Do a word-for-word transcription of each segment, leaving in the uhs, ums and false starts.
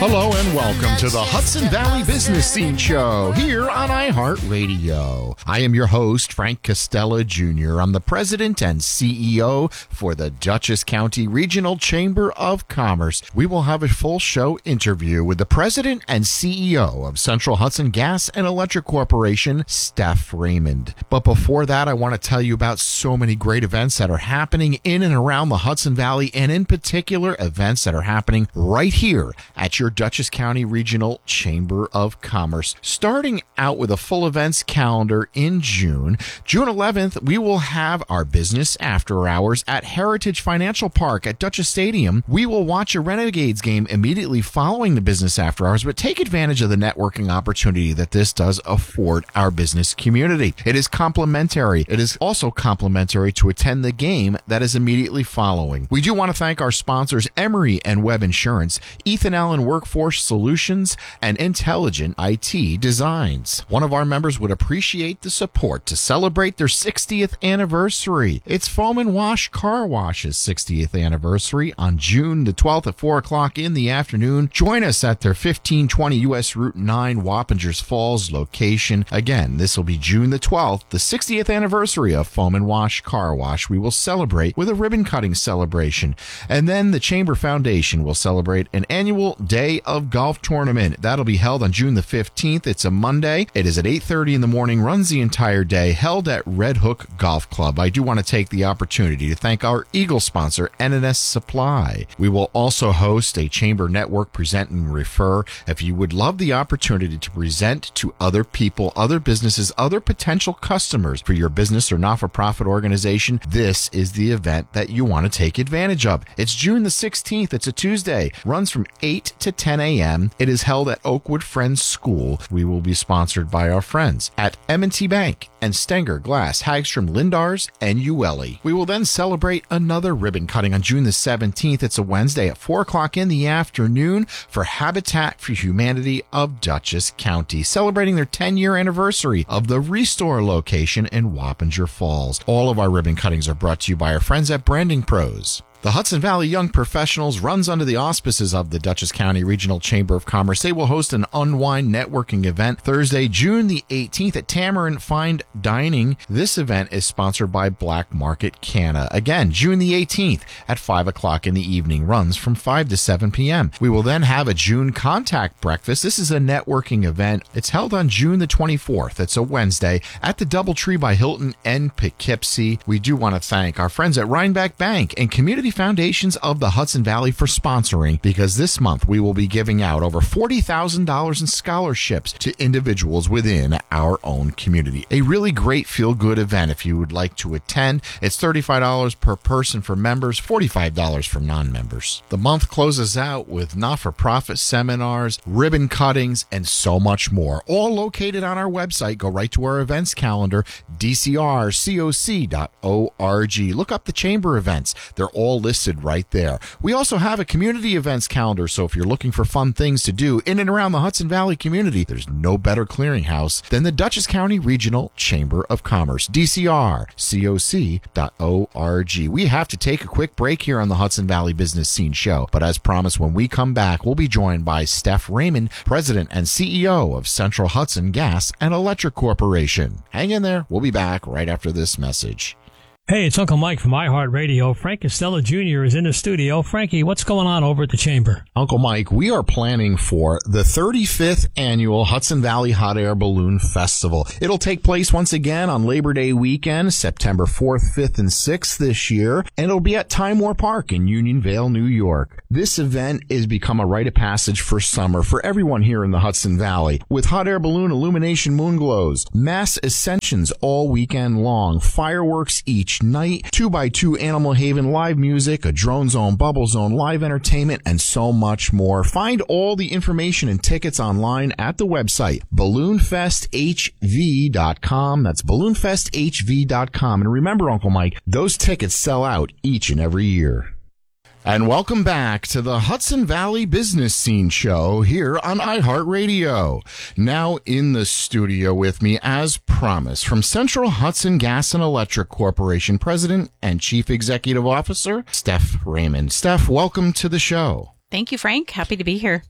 Hello and welcome to the Hudson Valley Business Scene Show here on iHeartRadio. I am your host, Frank Costello Junior I'm the president and C E O for the Dutchess County Regional Chamber of Commerce. We will have a full show interview with the president and C E O of Central Hudson Gas and Electric Corporation, Steph Raymond. But before that, I want to tell you about so many great events that are happening in and around the Hudson Valley, and in particular, events that are happening right here at your Dutchess County Regional Chamber of Commerce. Starting out with a full events calendar in June. June eleventh, we will have our business after hours at Heritage Financial Park at Dutchess Stadium. We will watch a Renegades game immediately following the business after hours, but take advantage of the networking opportunity that this does afford our business community. It is complimentary. It is also complimentary to attend the game that is immediately following. We do want to thank our sponsors, Emory and Webb Insurance, Ethan Allen Workforce Solutions, and Intelligent I T Designs. One of our members would appreciate the support to celebrate their sixtieth anniversary. It's Foam and Wash Car Wash's sixtieth anniversary on June the twelfth at four o'clock in the afternoon. Join us at their fifteen twenty U S Route nine Wappingers Falls location. Again, this will be June the twelfth, the sixtieth anniversary of Foam and Wash Car Wash. We will celebrate with a ribbon cutting celebration. And then the Chamber Foundation will celebrate an annual Day of Golf tournament. That'll be held on June the fifteenth. It's a Monday. It is at eight thirty in the morning, runs the entire day, held at Red Hook Golf Club. I do want to take the opportunity to thank our Eagle sponsor, N and S Supply. We will also host a Chamber Network Present and Refer. If you would love the opportunity to present to other people, other businesses, other potential customers for your business or not-for-profit organization, this is the event that you want to take advantage of. It's June the sixteenth. It's a Tuesday. Runs from eight to ten a.m. It is held at Oakwood Friends School. We will be sponsored by our friends at M and T Bank and Stenger, Glass, Hagstrom, Lindars, and Ueli. We will then celebrate another ribbon cutting on June the seventeenth. It's a Wednesday at four o'clock in the afternoon for Habitat for Humanity of Dutchess County, celebrating their ten-year anniversary of the Restore location in Wappinger Falls. All of our ribbon cuttings are brought to you by our friends at Branding Pros. The Hudson Valley Young Professionals runs under the auspices of the Dutchess County Regional Chamber of Commerce. They will host an Unwind networking event Thursday, June the eighteenth at Tamarind Fine Dining. This event is sponsored by Black Market Canna. Again, June the eighteenth at five o'clock in the evening, runs from five to seven p.m. We will then have a June Contact Breakfast. This is a networking event. It's held on June the twenty-fourth. It's a Wednesday at the Doubletree by Hilton in Poughkeepsie. We do want to thank our friends at Rhinebeck Bank and Community Foundations of the Hudson Valley for sponsoring, because this month we will be giving out over forty thousand dollars in scholarships to individuals within our own community. A really great feel-good event. If you would like to attend, it's thirty-five dollars per person for members, forty-five dollars for non-members. The month closes out with not-for-profit seminars, ribbon cuttings, and so much more, all located on our website. Go right to our events calendar, d c r coc dot org. Look up the chamber events. They're all listed right there. We also have a community events calendar, so if you're looking for fun things to do in and around the Hudson Valley community, there's no better clearinghouse than the Dutchess County Regional Chamber of Commerce, d c r coc dot org. We have to take a quick break here on the Hudson Valley Business Scene Show, but as promised, when we come back, we'll be joined by Steph Raymond, President and C E O of Central Hudson Gas and Electric Corporation. Hang in there. We'll be back right after this message. Hey, it's Uncle Mike from iHeartRadio. Frank Costello Junior is in the studio. Frankie, what's going on over at the Chamber? Uncle Mike, we are planning for the thirty-fifth annual Hudson Valley Hot Air Balloon Festival. It'll take place once again on Labor Day weekend, September fourth, fifth, and sixth this year, and it'll be at Time War Park in Unionvale, New York. This event has become a rite of passage for summer for everyone here in the Hudson Valley, with hot air balloon illumination moon glows, mass ascensions all weekend long, fireworks each night, two by two Animal Haven live music, a drone zone, bubble zone, live entertainment, and so much more. Find all the information and tickets online at the website balloon fest h v dot com. That's balloon fest h v dot com. And remember, Uncle Mike, those tickets sell out each and every year. And welcome back to the Hudson Valley Business Scene Show here on iHeartRadio. Now in the studio with me, as promised, from Central Hudson Gas and Electric Corporation, President and Chief Executive Officer, Steph Raymond. Steph, welcome to the show. Thank you, Frank. Happy to be here.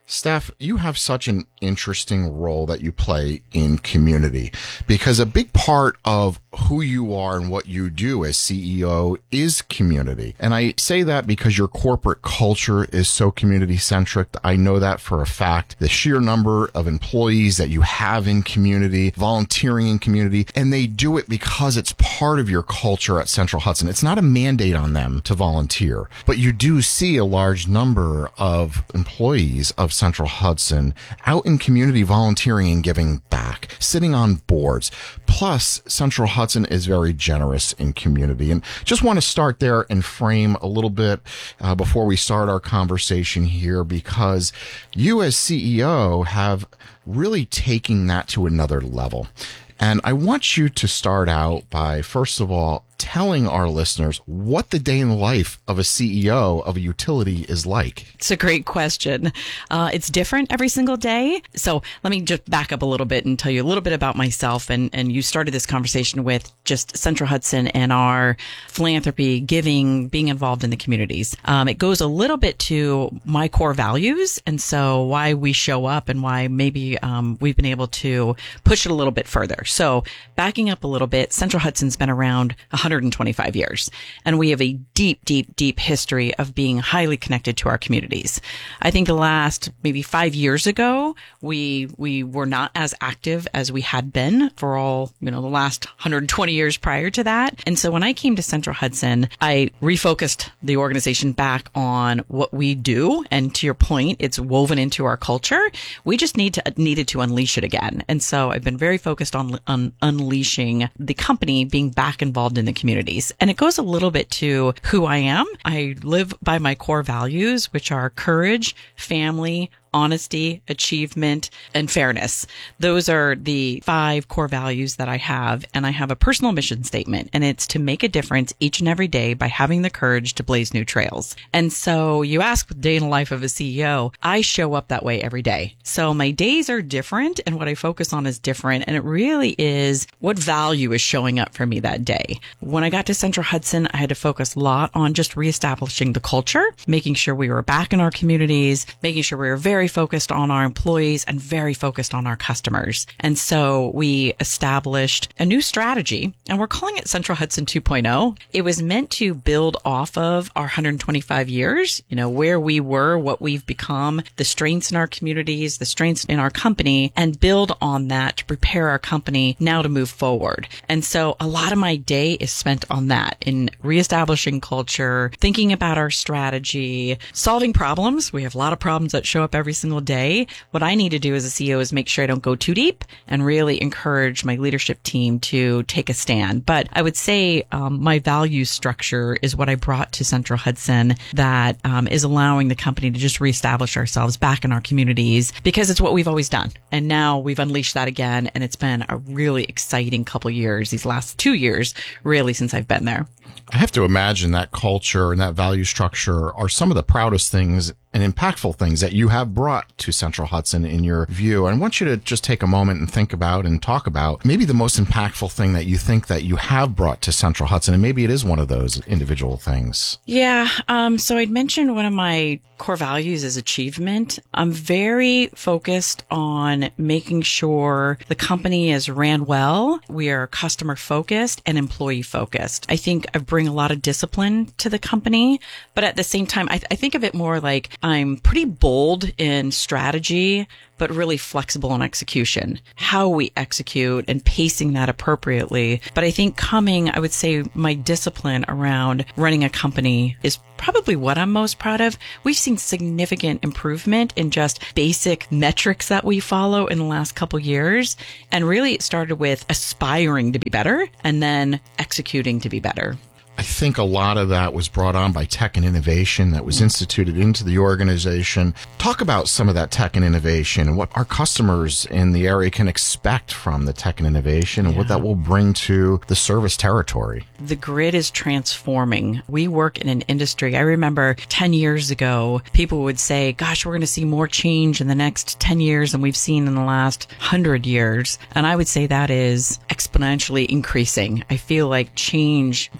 Steph, you have such an interesting role that you play in community because a big part of who you are and what you do as C E O is community. And I say that because your corporate culture is so community centric. I know that for a fact. The sheer number of employees that you have in community, volunteering in community, and they do it because it's part of your culture at Central Hudson. It's not a mandate on them to volunteer, but you do see a large number of employees of Central Hudson out in community volunteering and giving back, sitting on boards. Plus, Central Hudson is very generous in community. And just want to start there and frame a little bit uh, before we start our conversation here, because you as C E O have really taken that to another level. And I want you to start out by, first of all, telling our listeners what the day in the life of a C E O of a utility is like. It's a great question. Uh, it's different every single day. So let me just back up a little bit and tell you a little bit about myself. And, and you started this conversation with just Central Hudson and our philanthropy, giving, being involved in the communities. Um, it goes a little bit to my core values. And so why we show up and why maybe um, we've been able to push it a little bit further. So backing up a little bit, Central Hudson's been around one hundred twenty-five years. And we have a deep, deep, deep history of being highly connected to our communities. I think the last maybe five years ago, we, we were not as active as we had been for all, you know, the last one hundred twenty years prior to that. And so when I came to Central Hudson, I refocused the organization back on what we do. And to your point, it's woven into our culture. We just need to, needed to unleash it again. And so I've been very focused on, on unleashing the company being back involved in the communities. And it goes a little bit to who I am. I live by my core values, which are courage, family, honesty, achievement, and fairness. Those are the five core values that I have. And I have a personal mission statement, and it's to make a difference each and every day by having the courage to blaze new trails. And so you ask the day in the life of a C E O, I show up that way every day. So my days are different and what I focus on is different. And it really is what value is showing up for me that day. When I got to Central Hudson, I had to focus a lot on just reestablishing the culture, making sure we were back in our communities, making sure we were very focused on our employees and very focused on our customers. And so we established a new strategy, and we're calling it Central Hudson two point oh. It was meant to build off of our one hundred twenty-five years, you know, where we were, what we've become, the strengths in our communities, the strengths in our company, and build on that to prepare our company now to move forward. And so a lot of my day is spent on that, in reestablishing culture, thinking about our strategy, solving problems. We have a lot of problems that show up every single day. What I need to do as a C E O is make sure I don't go too deep and really encourage my leadership team to take a stand. But I would say um, my value structure is what I brought to Central Hudson that um, is allowing the company to just reestablish ourselves back in our communities, because it's what we've always done. And now we've unleashed that again. And it's been a really exciting couple years, these last two years, really, since I've been there. I have to imagine that culture and that value structure are some of the proudest things and impactful things that you have brought to Central Hudson in your view. And I want you to just take a moment and think about and talk about maybe the most impactful thing that you think that you have brought to Central Hudson. And maybe it is one of those individual things. Yeah. Um, so I'd mentioned one of my core values is achievement. I'm very focused on making sure the company is ran well. We are customer focused and employee focused. I think I bring a lot of discipline to the company, but at the same time, I, th- I think of it more like I'm pretty bold in strategy, but really flexible in execution, how we execute and pacing that appropriately. But I think coming, I would say my discipline around running a company is probably what I'm most proud of. We've seen significant improvement in just basic metrics that we follow in the last couple years. And really it started with aspiring to be better and then executing to be better. I think a lot of that was brought on by tech and innovation that was instituted into the organization. Talk about some of that tech and innovation and what our customers in the area can expect from the tech and innovation and yeah. what that will bring to the service territory. The grid is transforming. We work in an industry. I remember ten years ago, people would say, gosh, we're going to see more change in the next ten years than we've seen in the last one hundred years. And I would say that is exponentially increasing. I feel like change just is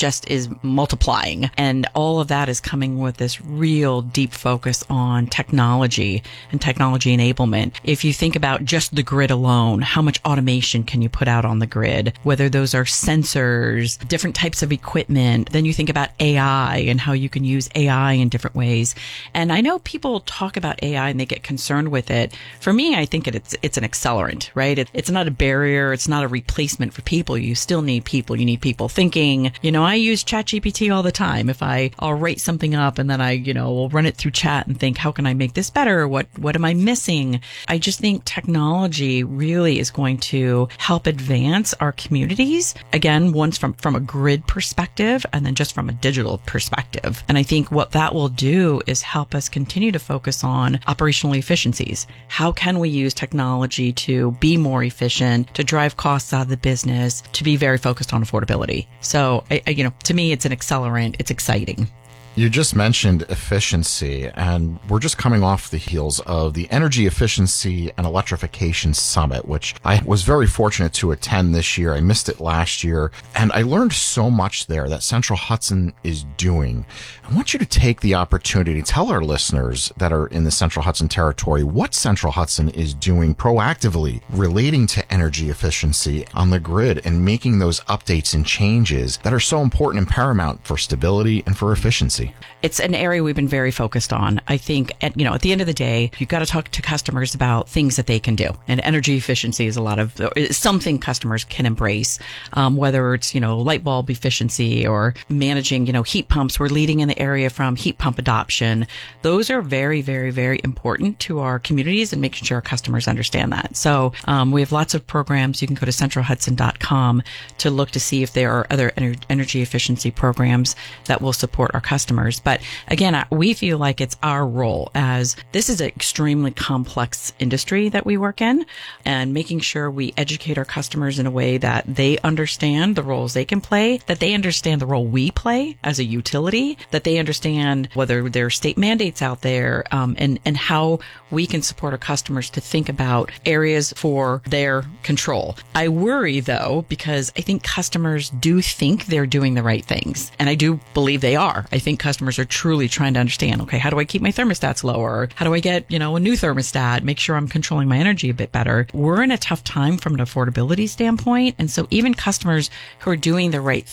is multiplying. And all of that is coming with this real deep focus on technology and technology enablement. If you think about just the grid alone, how much automation can you put out on the grid? Whether those are sensors, different types of equipment. Then you think about A I and how you can use A I in different ways. And I know people talk about A I and they get concerned with it. For me, I think it, it's it's an accelerant, right? It, it's not a barrier. It's not a replacement for people. You still need people. You need people thinking. You know, I use ChatGPT all the time. If I, I'll write something up and then I, you know, will run it through chat and think, how can I make this better? What, what am I missing? I just think technology really is going to help advance our communities. Again, once from, from a grid perspective and then just from a digital perspective. And I think what that will do is help us continue to focus on operational efficiencies. How can we use technology to be more efficient, to drive costs out of the business, to be very focused on affordability? So, I, I, you know, to me, it's an accelerant. It's exciting. You just mentioned efficiency, and we're just coming off the heels of the Energy Efficiency and Electrification Summit, which I was very fortunate to attend this year. I missed it last year, and I learned so much there that Central Hudson is doing. I want you to take the opportunity to tell our listeners that are in the Central Hudson territory what Central Hudson is doing proactively relating to energy efficiency on the grid and making those updates and changes that are so important and paramount for stability and for efficiency. It's an area we've been very focused on. I think, at, you know, at the end of the day, you've got to talk to customers about things that they can do. And energy efficiency is a lot of, is something customers can embrace, um, whether it's, you know, light bulb efficiency or managing, you know, heat pumps. We're leading in the area from heat pump adoption. Those are very, very, very important to our communities and making sure our customers understand that. So um, we have lots of programs. You can go to central hudson dot com to look to see if there are other ener- energy efficiency programs that will support our customers. But again, we feel like it's our role, as this is an extremely complex industry that we work in, and making sure we educate our customers in a way that they understand the roles they can play, that they understand the role we play as a utility, that they understand whether there are state mandates out there, um, and, and how we can support our customers to think about areas for their control. I worry, though, because I think customers do think they're doing the right things. And I do believe they are. I think customers are truly trying to understand, okay, how do I keep my thermostats lower? How do I get, you know, a new thermostat, make sure I'm controlling my energy a bit better? We're in a tough time from an affordability standpoint. And so even customers who are doing the right